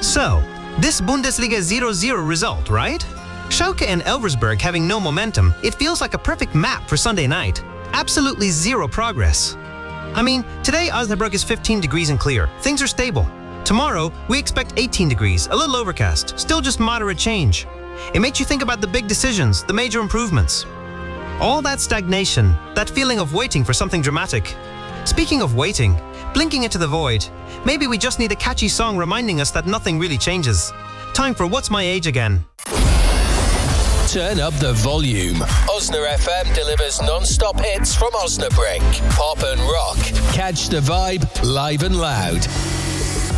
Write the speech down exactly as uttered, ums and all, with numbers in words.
So, this Bundesliga zero zero result, right? Schalke and Elversberg having no momentum, it feels like a perfect map for Sunday night. Absolutely zero progress. I mean, today Osnabrück is fifteen degrees and clear. Things are stable. Tomorrow, we expect eighteen degrees, a little overcast, still just moderate change. It makes you think about the big decisions, the major improvements. All that stagnation, that feeling of waiting for something dramatic. Speaking of waiting, blinking into the void, maybe we just need a catchy song reminding us that nothing really changes. Time for What's My Age again. Turn up the volume. Osna F M delivers non-stop hits from Osnabrück. Pop and rock. Catch the vibe live and loud.